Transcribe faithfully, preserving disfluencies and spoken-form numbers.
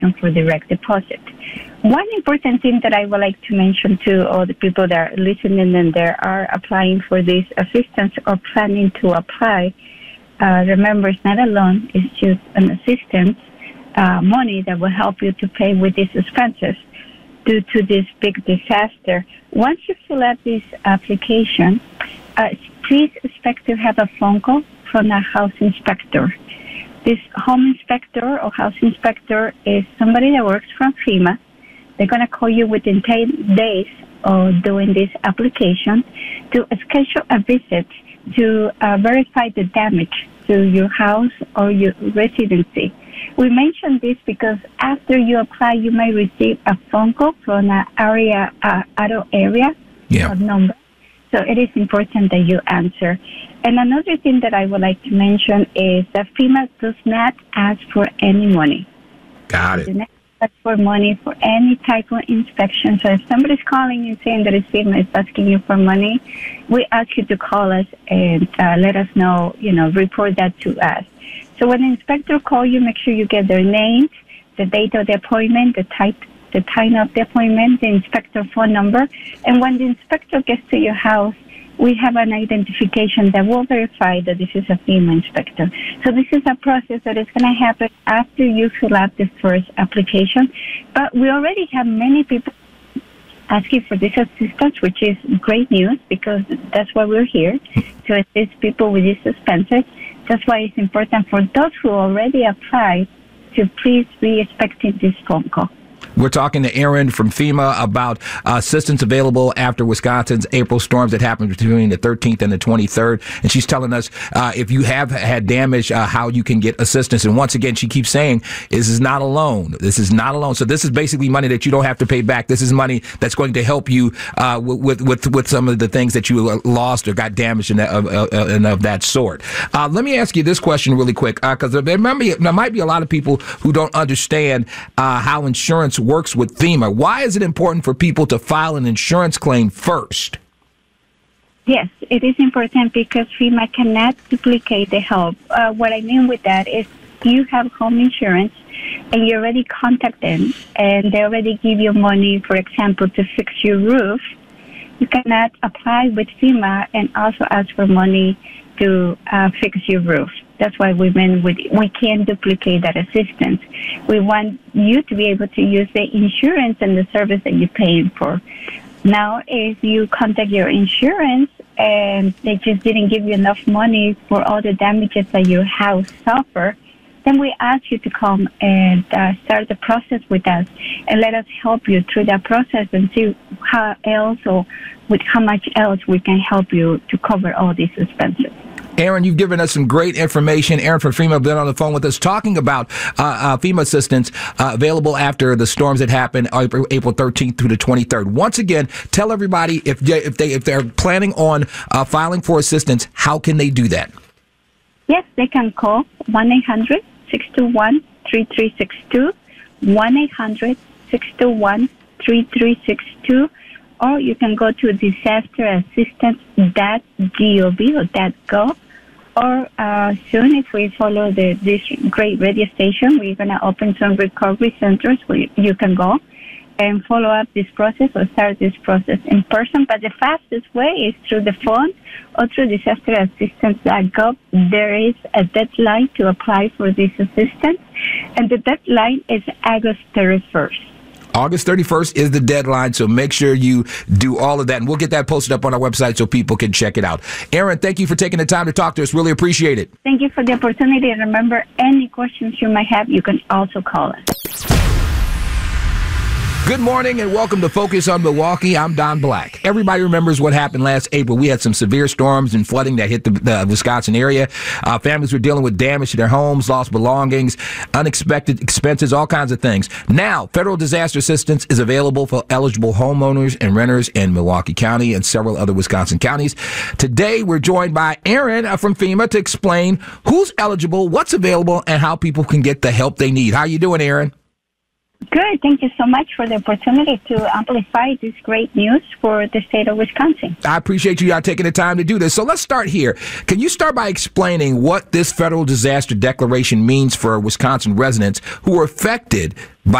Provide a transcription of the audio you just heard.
and for direct deposit. One important thing that I would like to mention to all the people that are listening and that are applying for this assistance or planning to apply, uh, remember, it's not a loan, it's just an assistance, uh, money that will help you to pay with these expenses due to this big disaster. Once you fill out this application, uh, please expect to have a phone call from a house inspector. This home inspector or house inspector is somebody that works from FEMA. They're going to call you within ten days of doing this application to schedule a visit to uh, verify the damage to your house or your residency. We mentioned this because after you apply, you may receive a phone call from an area, uh, auto area yeah. number. So it is important that you answer. And another thing that I would like to mention is that FEMA does not ask for any money. Got it. They do not ask for money for any type of inspection. So if somebody's calling you saying that FEMA is asking you for money, we ask you to call us and uh, let us know, you know, report that to us. So when the inspector calls you, make sure you get their names, the date of the appointment, the type, the time of the appointment, the inspector phone number. And when the inspector gets to your house, we have an identification that will verify that this is a FEMA inspector. So this is a process that is going to happen after you fill out the first application. But we already have many people asking for this assistance, which is great news because that's why we're here, to assist people with these expenses. That's why it's important for those who already applied to please be expecting this phone call. We're talking to Erin from FEMA about uh, assistance available after Wisconsin's April storms that happened between the thirteenth and the twenty-third. And she's telling us uh, if you have had damage, uh, how you can get assistance. And once again, she keeps saying this is not a loan. This is not a loan. So this is basically money that you don't have to pay back. This is money that's going to help you uh, with, with with some of the things that you lost or got damaged and of, uh, and of that sort. Uh, let me ask you this question really quick, because uh, there, there might be a lot of people who don't understand uh, how insurance works with FEMA. Why is it important for people to file an insurance claim first? Yes, it is important because FEMA cannot duplicate the help. Uh, what I mean with that is you have home insurance and you already contact them and they already give you money, for example, to fix your roof. You cannot apply with FEMA and also ask for money to uh, fix your roof. That's why we mean we, we can't duplicate that assistance. We want you to be able to use the insurance and the service that you're paying for. Now, if you contact your insurance and they just didn't give you enough money for all the damages that your house suffered, then we ask you to come and uh, start the process with us and let us help you through that process and see how else or with how much else we can help you to cover all these expenses. Erin, you've given us some great information. Erin from FEMA has been on the phone with us talking about uh, uh, FEMA assistance uh, available after the storms that happened April thirteenth through the twenty-third. Once again, tell everybody if they, if they if they're planning on uh, filing for assistance, how can they do that? Yes, they can call one eight hundred six two one three three six two, one eight hundred six two one three three six two, or you can go to disaster assistance dot gov or .gov. Or uh, soon, if we follow the, this great radio station, we're going to open some recovery centers where you can go and follow up this process or start this process in person. But the fastest way is through the phone or through disaster assistance dot gov. There is a deadline to apply for this assistance, and the deadline is August thirty-first. August thirty-first is the deadline, so make sure you do all of that. And we'll get that posted up on our website so people can check it out. Erin, thank you for taking the time to talk to us. Really appreciate it. Thank you for the opportunity. And remember, any questions you might have, you can also call us. Good morning and welcome to Focus on Milwaukee. I'm Don Black. Everybody remembers what happened last April. We had some severe storms and flooding that hit the, the Wisconsin area. Uh, families were dealing with damage to their homes, lost belongings, unexpected expenses, all kinds of things. Now, federal disaster assistance is available for eligible homeowners and renters in Milwaukee County and several other Wisconsin counties. Today, we're joined by Erin from FEMA to explain who's eligible, what's available, and how people can get the help they need. How you doing, Erin? Good. Thank you so much for the opportunity to amplify this great news for the state of Wisconsin. I appreciate you uh, taking the time to do this. So let's start here. Can you start by explaining what this federal disaster declaration means for Wisconsin residents who are affected by